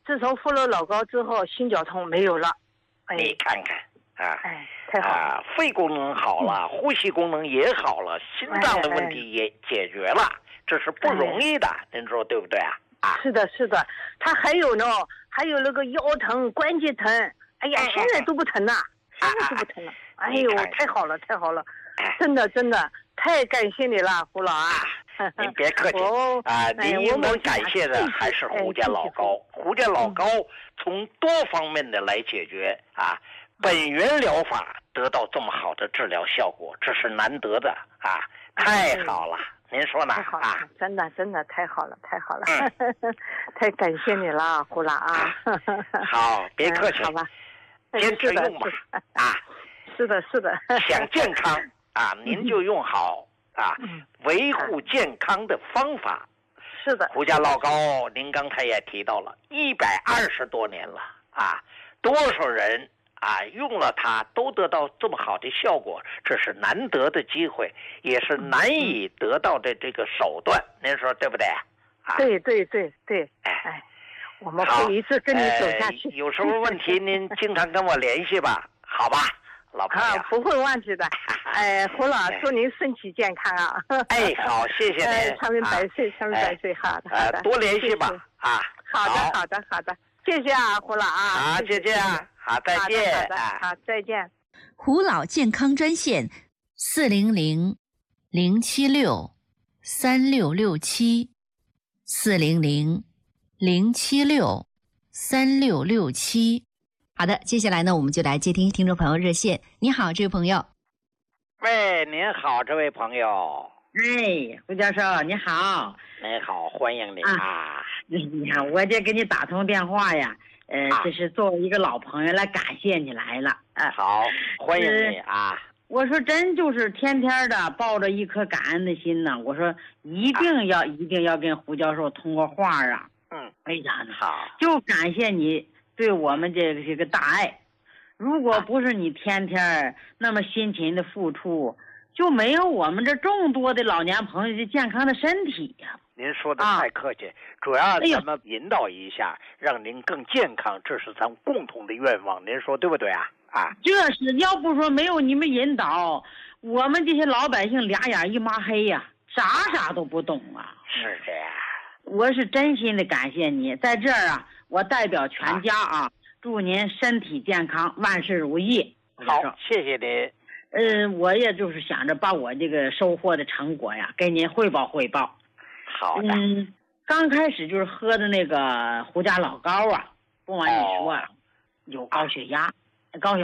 自从服了老膏之后，心绞痛没有了。 你看看啊， 太好了， 肺功能好了，呼吸功能也好了，心脏的问题也解决了，这是不容易的，您说对不对啊？ 是的，是的，他还有呢，还有那个腰疼、关节疼，哎呀，现在都不疼了，现在都不疼了。哎呦，太好了，太好了，真的真的太感谢你了，胡老啊！ 您别客气您应当感谢的还是胡家老膏。胡家老膏从多方面的来解决本源疗法得到这么好的治疗效果，这是难得的太好了。您说呢？ 真的真的太好了，太好了，太感谢你了，胡老啊！ 好，别客气， 好吧， 坚持用吧是的，是的， 想健康您就用好维护健康的方法。 是的， 胡家老膏，您刚才也提到了120多年了多少人用了它都得到这么好的效果，这是难得的机会，也是难以得到的这个手段，您说对不对对对对对，我们会一直跟你走下去。 有什么问题您经常跟我联系吧，好吧，老朋友。 不会忘记的。胡老，祝您身体健康啊！ 好，谢谢您。 长命百岁，长命百岁，好的，好的。 多联系吧好的，好的，好的，谢谢胡老啊！ 好，谢谢好，再见。 好，再见。 胡老健康专线400-076-3667，400-076-3667。好的，接下来呢，我们就来接听众朋友热线。你好，这位朋友。 喂，您好，这位朋友。 胡教授，你好。 您好，欢迎您你看，我这给你打通电话呀，这是作为一个老朋友来感谢你来了。 好，欢迎你我说真就是天天的抱着一颗感恩的心呢。我说一定要跟胡教授通过话为啥呢？ 好， 就感谢你对我们这个大爱。如果不是你天天那么辛勤的付出，就没有我们这众多的老年朋友的健康的身体呀。 您说的太客气，主要咱们引导一下，让您更健康，这是咱共同的愿望。您说对不对这是要不说没有你们引导，我们这些老百姓俩眼一抹黑呀，啥都不懂是的呀， 我是真心的感谢你，在这儿我代表全家祝您身体健康，万事如意。 好，谢谢您。 我也就是想着把我这个收获的成果呀，给您汇报。 好的。 刚开始就是喝的那个胡家老膏不瞒你说有高血压，从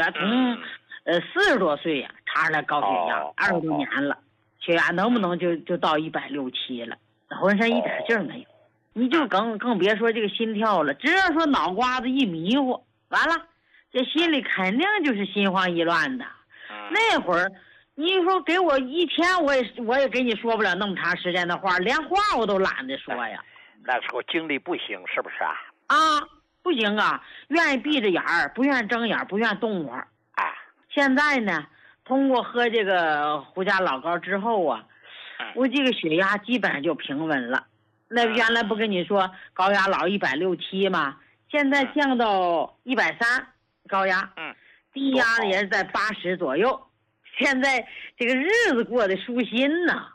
40多岁呀查出来高血压，20多年了，血压能不能就到160、170了，浑身一点劲儿没有。你就更别说这个心跳了，只要说脑瓜子一迷糊，完了，这心里肯定就是心慌意乱的。那会儿你说给我一天，我也给你说不了那么长时间的话，连话我都懒得说呀。 那时候精力不行，是不是不行愿意闭着眼儿，不愿睁眼，不愿动会儿现在呢，通过喝这个胡家老膏之后我这个血压基本上就平稳了。那原来不跟你说高压老160、170吗？现在降到130高压，低压也是在80左右。现在这个日子过得舒心呐，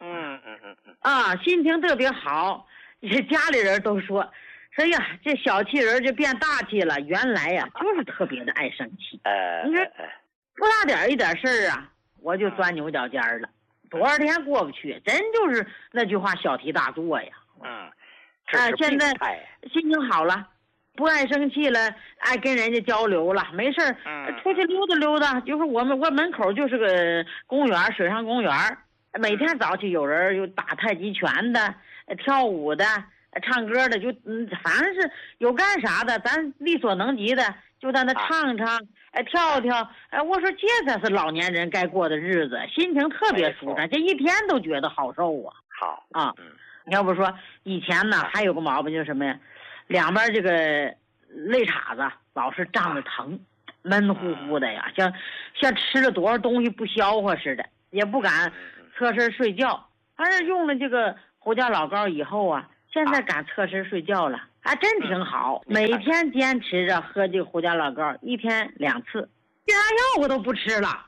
心情特别好。家里人都说呀，这小气人就变大气了。原来就是特别的爱生气。你说不大一点事儿我就钻牛角尖了，多少天过不去，真就是那句话小题大做呀。现在心情好了，不爱生气了，爱跟人家交流了，没事出去溜达。就是我门口就是个公园，水上公园，每天早起有人有打太极拳的，跳舞的，唱歌的，就反正是有干啥的，咱力所能及的就在那唱跳跳。我说这才是老年人该过的日子，心情特别舒畅，这一天都觉得好受好要不说以前呢还有个毛病，就是什么呀，两边这个肋叉子老是胀着疼，闷乎乎的呀，像吃了多少东西不消化似的，也不敢侧身睡觉。但是用了这个胡家老膏以后现在敢侧身睡觉了， 还真挺好。每天坚持着喝这个胡椒老膏，1天2次，降压药我都不吃了。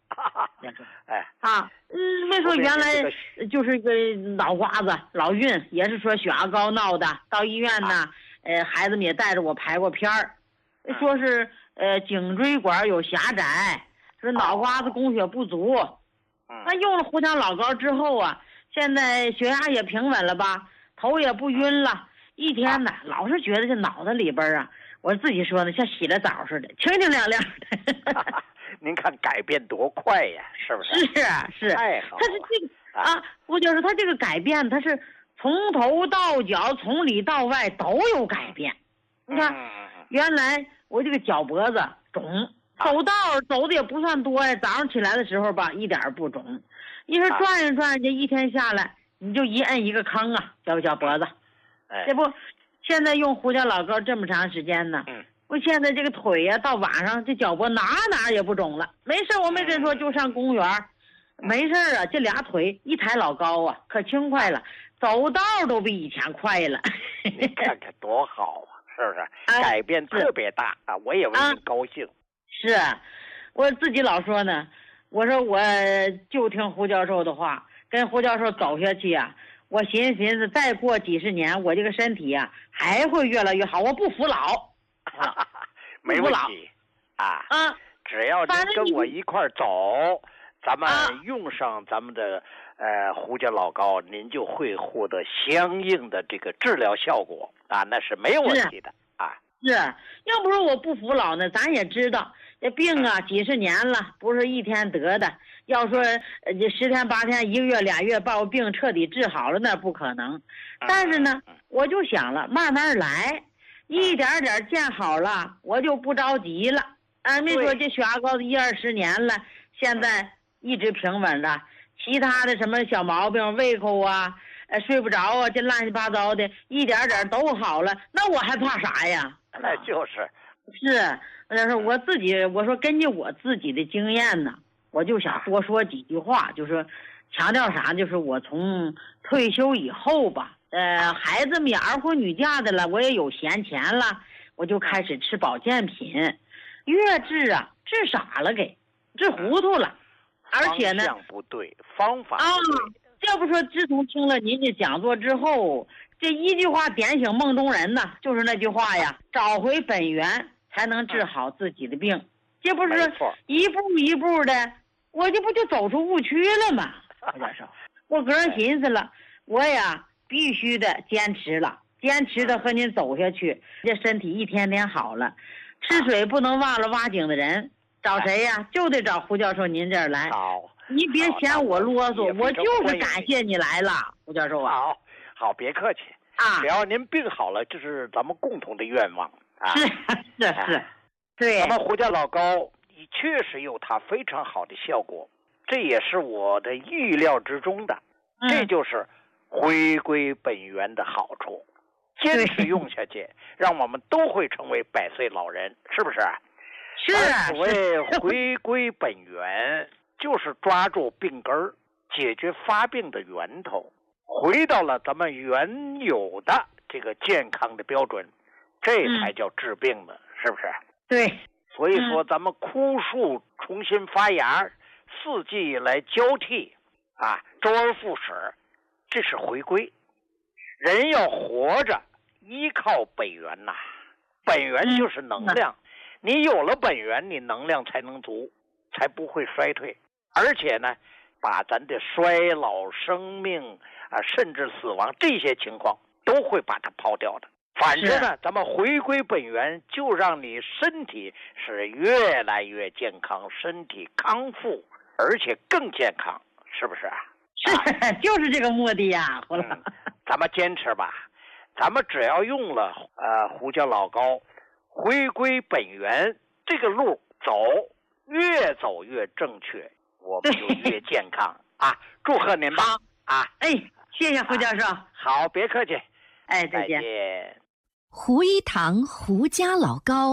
没说原来就是个脑瓜子老孕，也是说血压高闹的，到医院呢，孩子们也带着我排过片儿，说是颈椎管有狭窄，说脑瓜子供血不足。那用了胡椒老膏之后啊，现在血压也平稳了吧，头也不晕了，一天呢老是觉得这脑子里边啊，我自己说呢，像洗了澡似的，清清亮亮的。 您看改变多快呀，是不是？ 是， 太好了。 他是这个我就是他这个改变，他是从头到脚，从里到外都有改变。你看，原来我这个脚脖子肿，走道走的也不算多呀，早上起来的时候吧，一点不肿。你说转一转，这一天下来，你就一摁一个坑啊，脚脖子。这不，现在用胡椒老膏这么长时间呢。我现在这个腿呀，到晚上这脚脖哪也不肿了。没事，我没跟说就上公园，没事啊，这俩腿一抬老高啊，可轻快了，走道都比以前快了。 你看看多好啊，是不是？改变特别大啊！我也为你高兴。 是，我自己老说呢，我说我就听胡教授的话，跟胡教授走下去啊。我寻思，再过几十年，我这个身体啊还会越来越好，我不服老。 没问题只要您跟我一块走，咱们用上咱们的胡椒老膏，您就会获得相应的这个治疗效果啊，那是没有问题的是，要不说我不服老呢，咱也知道这病啊几十年了，不是一天得的。要说这10天8天1个月2月把我病彻底治好了，那不可能。但是呢，我就想了，慢慢来。一点点见好了，我就不着急了。没说这血压高的10-20年了，现在一直平稳着。其他的什么小毛病，胃口啊，睡不着啊，这乱七八糟的，一点点都好了，那我还怕啥呀？ 那就是。 但是我自己，我说根据我自己的经验呢，我就想多说几句话，就是强调啥，就是我从退休以后吧。孩子们也儿婚女嫁的了，我也有闲钱了，我就开始吃保健品，越治啊，治傻了，给治糊涂了，而且呢， 方向不对，方法不对。 这不说，自从听了您的讲座之后，这一句话点醒梦中人呐，就是那句话呀，找回本源才能治好自己的病。这不是一步一步的，我这不就走出误区了吗？胡教授，我个人寻思了，我呀。必须的坚持了，坚持的和您走下去，这身体一天天好了。吃水不能忘了挖井的人，找谁呀？就得找胡教授您这儿来。 好， 你别嫌我啰嗦，我就是感谢你来了，胡教授啊。 好，别客气只要您病好了，这是咱们共同的愿望是，对。 咱们胡椒老膏确实有它非常好的效果，这也是我的预料之中的。这就是回归本源的好处，坚持用下去，让我们都会成为100岁老人，是不是？所谓回归本源，就是抓住病根儿，解决发病的源头，回到了咱们原有的这个健康的标准，这才叫治病呢，是不是？ 对。 所以说，咱们枯树重新发芽，4季来交替周而复始。这是回归，人要活着依靠本源呐，本源就是能量，你有了本源，你能量才能足，才不会衰退，而且呢，把咱的衰老、生命甚至死亡这些情况都会把它抛掉的。反之呢，咱们回归本源，就让你身体是越来越健康，身体康复，而且更健康，是不是就是这个目的呀， 咱们坚持吧，咱们只要用了胡椒老膏，回归本源，这个路越走越正确，我们就越健康祝贺您吧谢谢胡教授。 好，别客气。 再见。 胡一堂胡家老膏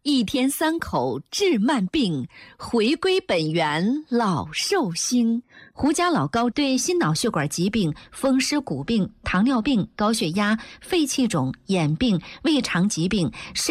一天3口治慢病，回归本源老寿星。胡家老高对心脑血管疾病、风湿骨病、糖尿病、高血压、肺气肿、眼病、胃肠疾病、